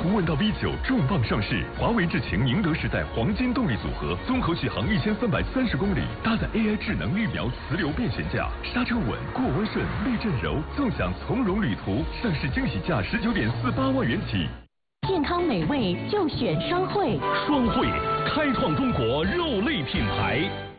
无问道 V9重磅上市，华为智擎宁德时代黄金动力组合，综合续航1330公里，搭载 AI 智能预瞄磁流变悬架，刹车稳，过弯顺，避震柔，纵享从容旅途。上市惊喜价19.48万元起。 健康美味就选双汇， 双汇开创中国肉类品牌。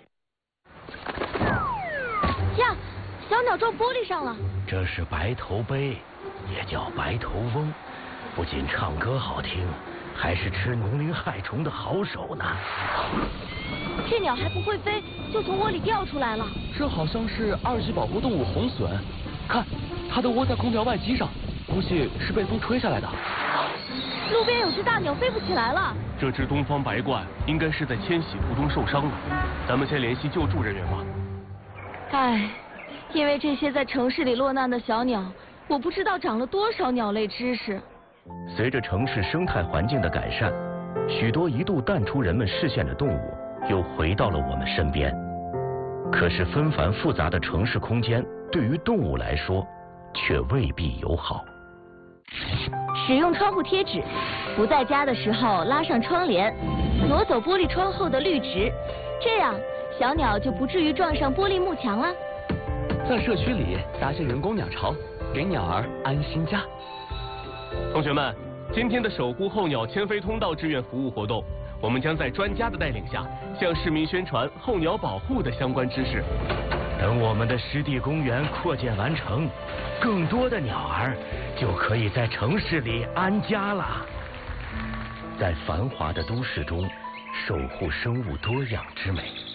呀，小鸟撞玻璃上了。 这是白头鹎，也叫白头翁，不仅唱歌好听，还是吃农林害虫的好手呢。 这鸟还不会飞，就从窝里掉出来了。 这好像是2级保护动物红隼，看，它都窝在空调外机上，估计是被风吹下来的。 路边有只大鸟飞不起来了。 这只东方白鹳应该是在迁徙途中受伤了，咱们先联系救助人员吧。 唉，因为这些在城市里落难的小鸟，我不知道长了多少鸟类知识。 随着城市生态环境的改善，许多一度淡出人们视线的动物又回到了我们身边。可是纷繁复杂的城市空间对于动物来说却未必友好。 使用窗户贴纸，不在家的时候拉上窗帘，挪走玻璃窗后的绿植，这样小鸟就不至于撞上玻璃幕墙了。 在社区里搭些人工鸟巢，给鸟儿安心家。 同学们，今天的守护候鸟迁飞通道志愿服务活动，我们将在专家的带领下，向市民宣传候鸟保护的相关知识。 等我们的湿地公园扩建完成，更多的鸟儿就可以在城市里安家了。在繁华的都市中，守护生物多样之美。